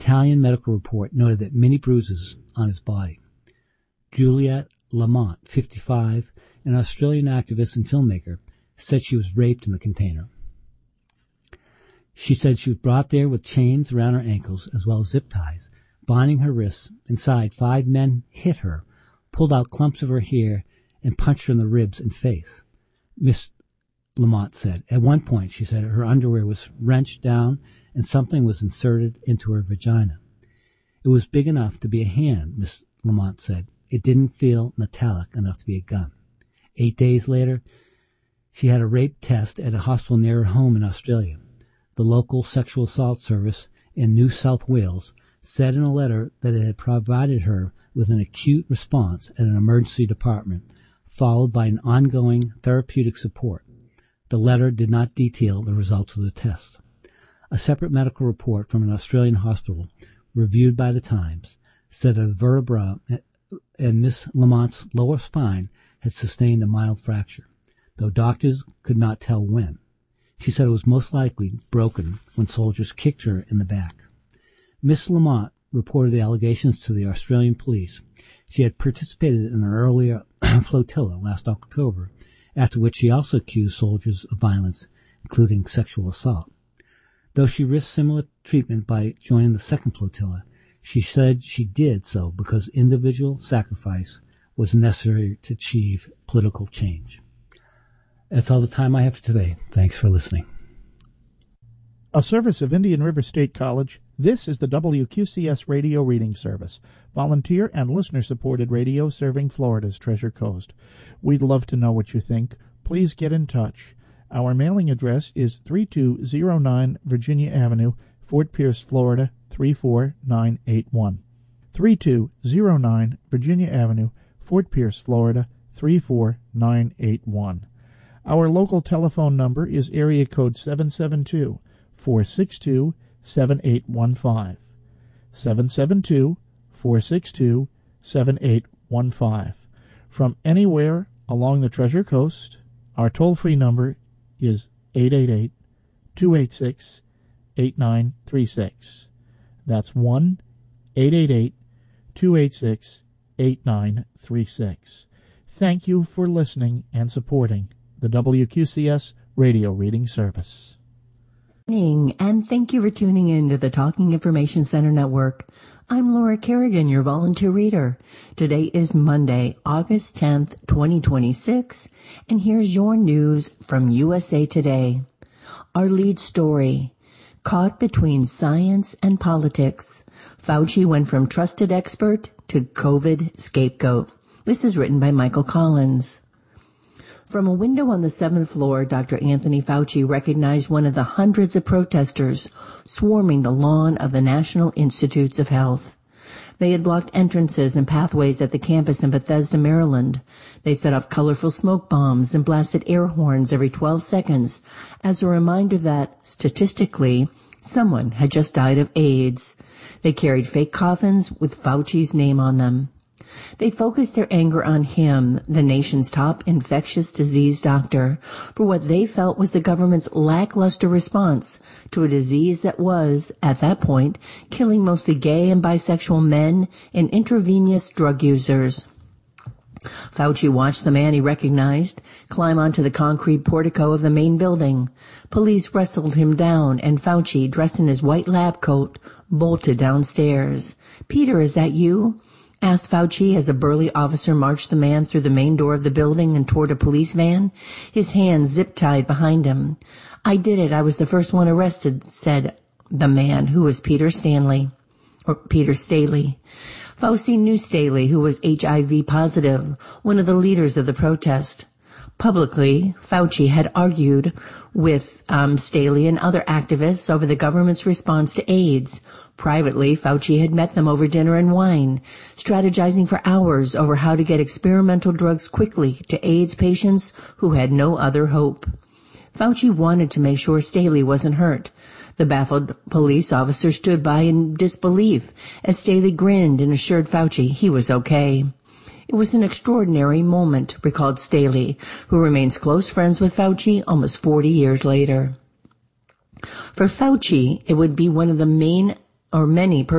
Italian medical report noted that many bruises on his body. Juliette Lamont, 55, an Australian activist and filmmaker, said she was raped in the container. She said she was brought there with chains around her ankles as well as zip ties, binding her wrists. Inside, 5 men hit her, pulled out clumps of her hair, and punched her in the ribs and face. Miss Lamont said. At one point, she said, her underwear was wrenched down and something was inserted into her vagina. It was big enough to be a hand, Miss Lamont said. It didn't feel metallic enough to be a gun. 8 days later, she had a rape test at a hospital near her home in Australia. The local sexual assault service in New South Wales said in a letter that it had provided her with an acute response at an emergency department, followed by an ongoing therapeutic support. The letter did not detail the results of the test. A separate medical report from an Australian hospital, reviewed by the Times, said that the vertebra and Miss Lamont's lower spine had sustained a mild fracture, though doctors could not tell when. She said it was most likely broken when soldiers kicked her in the back. Miss Lamont reported the allegations to the Australian police. She had participated in an earlier flotilla last October, after which she also accused soldiers of violence, including sexual assault. Though she risked similar treatment by joining the second flotilla, she said she did so because individual sacrifice was necessary to achieve political change. That's all the time I have for today. Thanks for listening. A service of Indian River State College, this is the WQCS Radio Reading Service, volunteer and listener-supported radio serving Florida's Treasure Coast. We'd love to know what you think. Please get in touch. Our mailing address is 3209 Virginia Avenue, Fort Pierce, Florida, 34981. 3209 Virginia Avenue, Fort Pierce, Florida, 34981. Our local telephone number is area code 772-462-7815. 772-462-7815. From anywhere along the Treasure Coast, our toll-free number is 888-286-8936. That's 1-888-286-8936. Thank you for listening and supporting the WQCS Radio Reading Service. And thank you for tuning in to the Talking Information Center Network. I'm Laura Kerrigan, your volunteer reader. Today is Monday, August 10th, 2026, and here's your news from USA Today. Our lead story, caught between science and politics. Fauci went from trusted expert to COVID scapegoat. This is written by Michael Collins. From a window on the 7th floor, Dr. Anthony Fauci recognized one of the hundreds of protesters swarming the lawn of the National Institutes of Health. They had blocked entrances and pathways at the campus in Bethesda, Maryland. They set off colorful smoke bombs and blasted air horns every 12 seconds as a reminder that, statistically, someone had just died of AIDS. They carried fake coffins with Fauci's name on them. They focused their anger on him, the nation's top infectious disease doctor, for what they felt was the government's lackluster response to a disease that was, at that point, killing mostly gay and bisexual men and intravenous drug users. Fauci watched the man he recognized climb onto the concrete portico of the main building. Police wrestled him down, and Fauci, dressed in his white lab coat, bolted downstairs. "Peter, is that you?" asked Fauci as a burly officer marched the man through the main door of the building and toward a police van, his hands zip-tied behind him. "I did it. I was the first one arrested," said the man, who was Peter Staley. Fauci knew Staley, who was HIV positive, one of the leaders of the protest. Publicly, Fauci had argued with Staley and other activists over the government's response to AIDS. Privately, Fauci had met them over dinner and wine, strategizing for hours over how to get experimental drugs quickly to AIDS patients who had no other hope. Fauci wanted to make sure Staley wasn't hurt. The baffled police officer stood by in disbelief as Staley grinned and assured Fauci he was okay. "It was an extraordinary moment," recalled Staley, who remains close friends with Fauci almost 40 years later. For Fauci, it would be one of the many